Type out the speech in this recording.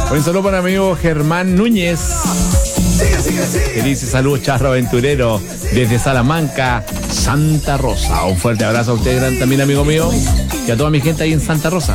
Un saludo para mi amigo Germán Núñez, que dice saludos charro aventurero desde Salamanca, Santa Rosa. Un fuerte abrazo a usted, también amigo mío, y a toda mi gente ahí en Santa Rosa.